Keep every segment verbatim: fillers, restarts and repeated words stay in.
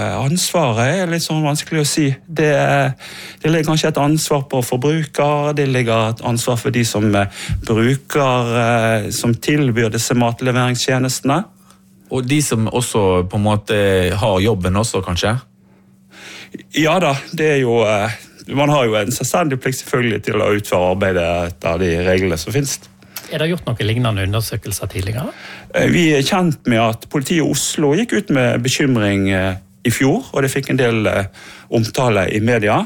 Ansvaret er litt sånn vanskelig å si. Det, det ligger kanskje et ansvar på forbruker, det ligger et ansvar for de som bruker, som tilbyr disse matleveringstjenestene. Og de som også på en måte har jobben også, kanskje? Ja da, det er jo... Man har jo en selvstendig plikt selvfølgelig til å utføre arbeidet etter de reglene som finnes. Er det gjort noen lignende undersøkelser tidligere? Vi er kjent med at politiet i Oslo gikk ut med bekymring i fjor, og det fikk en del omtale i media.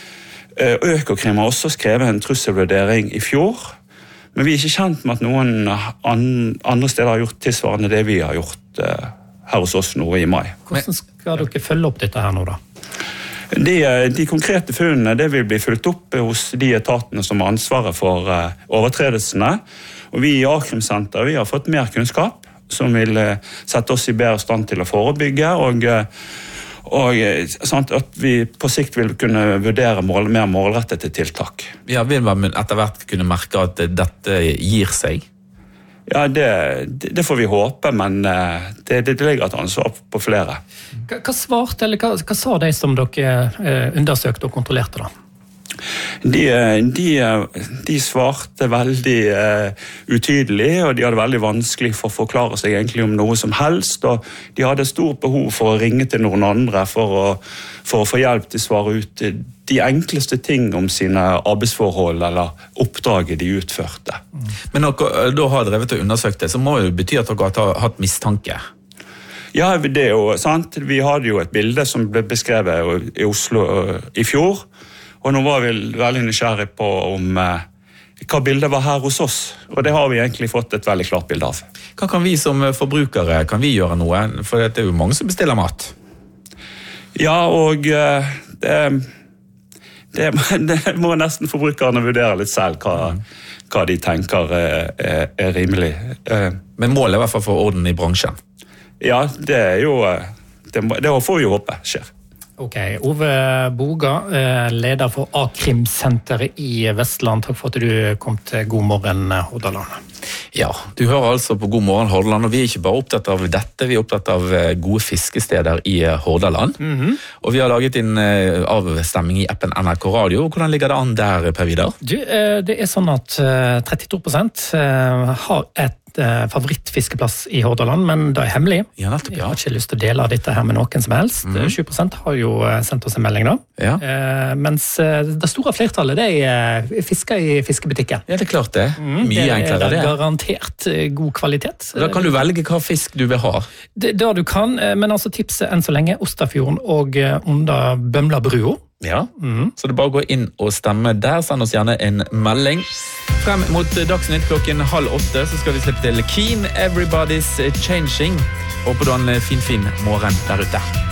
Økokrim har også skrevet en trusselvurdering i fjor, men vi er ikke kjent med at noen andre steder har gjort tilsvarende det vi har gjort her hos oss nå i mai. Hvordan skal dere følge opp dette her nå da? De, de konkrete funnene det vil bli fulgt opp hos de etatene som har ansvaret for uh, overtredelsene. Og vi i A-krimsenter vi har fått mer kunnskap som vil uh, sette oss i bedre stand til å forebygge, og, uh, og uh, sant, at vi på sikt vil kunne vurdere mål, mer målrettede tiltak. Ja, vil man etter hvert kunne merke at dette gir seg? Ja, det, det, det får vi håpe, men uh, det, det ligger et ansvar på flere. Hva, hva svarte, eller hva, hva sa de som dere uh, undersøkte og kontrollerte da? De, de, de svarte veldig uh, utydelig, og de hadde veldig vanskelig for å forklare seg egentlig om noe som helst, og de hadde stort behov for å ringe til noen andre for å, for å få hjelp til å svare ut de enkleste ting om sine arbeidsforhold eller oppdraget de utførte. Men når dere har drevet og undersøkt det, så må det bety at dere har hatt mistanke. Ja, det er jo sant. Vi hadde jo et bilde som ble beskrevet i Oslo i fjor, og nå var vi veldig nysgjerrig på om eh, hva bildet var her hos oss, og det har vi egentlig fått et veldig klart bilde av. Hva kan vi som forbrukere, kan vi gjøre noe? For det er jo mange som bestiller mat. Ja, og eh, det, det, det må nesten forbrukerne vurdere litt selv hva, hva de tenker er, er rimelig. Men målet er i hvert fall for orden i bransjen. Ja, det er jo, det, det får vi jo håpe skjer. Ok, Ove Boga, leder for A-krimsenteret i Vestland. Takk for at du kom til God morgen, Hordaland. Ja, du hører altså på God morgen, Hordaland, og vi er ikke bare opptatt av dette, vi er opptatt av gode fiskesteder i Hordaland. Mm-hmm. Og vi har laget en avstemming i appen N R K Radio. Hvordan ligger det an der, Per Vidar? Du, det er sånn at trettito prosent har et favorittfiskeplass i Hordaland, men det er hemmelig. Ja, nettopp, ja. Jeg har ikke lyst til å dele dette her med noen som helst. Mm. sju prosent har jo sendt oss en melding da. Ja. Eh, mens det store flertallet, det er fisker i fiskebutikken. Ja, det er klart det. Mm. Mye det enklere det. Det er garantert god kvalitet. Da kan du velge hva fisk du vil ha. Det, det du kan, men altså tipset enn så lenge, Ostafjorden og under Bømlabrua. Ja, mm. Så det er bare å gå inn og stemme der. Send oss gjerne en melding. Frem mot Dagsnytt klokken halv åtte så skal vi slippe til Keen, Everybody's Changing. Håper du har en fin, fin morgen der ute.